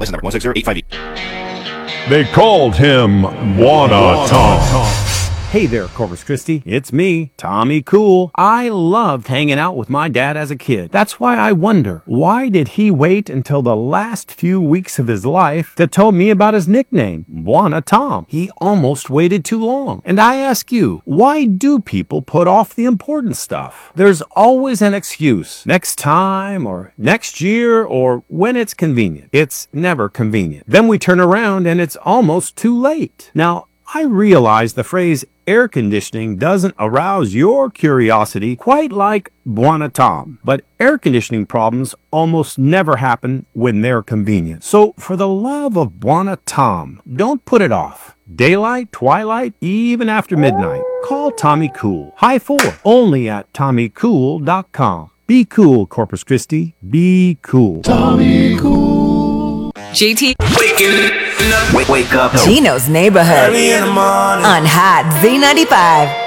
License number 16085E. They called him Buona Tom. Hey there, Corpus Christi. It's me, Tommy Cool. I loved hanging out with my dad as a kid. That's why I wonder, why did he wait until the last few weeks of his life to tell me about his nickname, Buona Tom? He almost waited too long. And I ask you, why do people put off the important stuff? There's always an excuse. Next time, or next year, or when it's convenient. It's never convenient. Then we turn around and it's almost too late. Now, I realize the phrase air conditioning doesn't arouse your curiosity quite like Buona Tom, but air conditioning problems almost never happen when they're convenient. So for the love of Buona Tom, don't put it off. Daylight, twilight, even after midnight. Call Tommy Cool. High 4, only at TommyCool.com. Be cool, Corpus Christi. Be cool. Tommy Cool. JT. Wake up. Gino's Neighborhood. Early in the morning. On Hot Z95.